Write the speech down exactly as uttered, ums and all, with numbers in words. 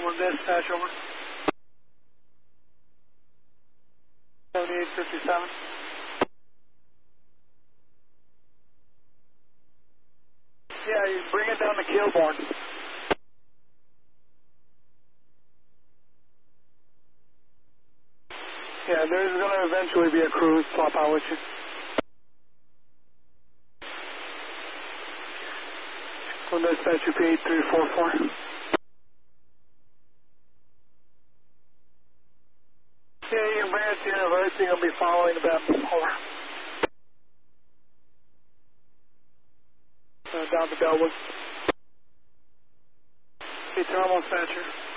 one dispatch, over. seventy-eight fifty-seven. Yeah, you bring it down to Kilbourne. Yeah, there's going to eventually be a cruise swap out with you. One dispatch, U P eight three four four. Yeah, you can bring it to University. You'll be following the baptism. Over. Uh, down to Bellwood. Hey, thermal dispatcher.